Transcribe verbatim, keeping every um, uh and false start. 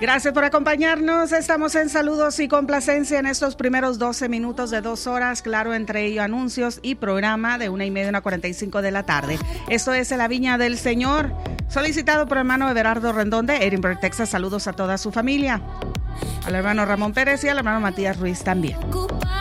Gracias por acompañarnos. Estamos en Saludos y Complacencia en estos primeros doce minutos de dos horas. Claro, entre ellos anuncios y programa de una y media a una cuarenta y cinco de la tarde. Esto es La Viña del Señor, solicitado por el hermano Everardo Rendón de Edinburgh, Texas. Saludos a toda su familia. Al hermano Ramón Pérez y al hermano Matías Ruiz también.